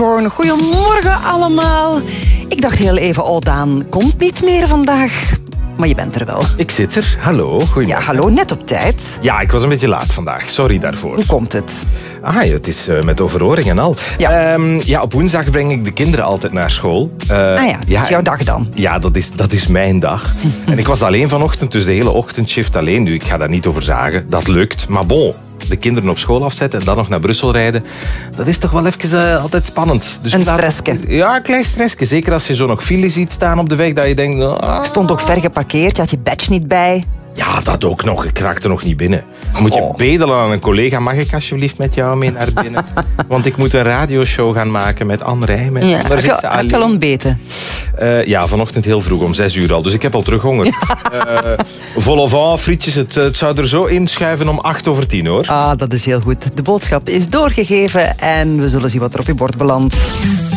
Goedemorgen allemaal. Ik dacht heel even, oh Daan komt niet meer vandaag. Maar je bent er wel. Ik zit er. Hallo. Goedemorgen. Ja, hallo, net op tijd. Ja, ik was een beetje laat vandaag. Sorry daarvoor. Hoe komt het? Het is met overhoring en al. Ja. Op woensdag breng ik de kinderen altijd naar school. Dat is jouw dag dan? Ja, dat is mijn dag. En ik was alleen vanochtend, dus de hele ochtendshift alleen. Nu, ik ga daar niet over zagen. Dat lukt. Maar bon, de kinderen op school afzetten en dan nog naar Brussel rijden, dat is toch wel even altijd spannend. Dus een stressje. Ja, een klein stressje. Zeker als je zo nog file ziet staan op de weg, dat je denkt... Stond ook ver geparkeerd, je had je badge niet bij. Ja, dat ook nog. Ik raakte nog niet binnen. Dan moet je bedelen aan een collega. Mag ik alsjeblieft met jou mee naar binnen? Want ik moet een radioshow gaan maken met Anne Rijmen. Ja, heb je al ontbeten? Vanochtend heel vroeg, om 6 uur al. Dus ik heb al terug honger. Vol au vent, frietjes. Het zou er zo inschuiven om 10:08, hoor. Dat is heel goed. De boodschap is doorgegeven en we zullen zien wat er op je bord belandt.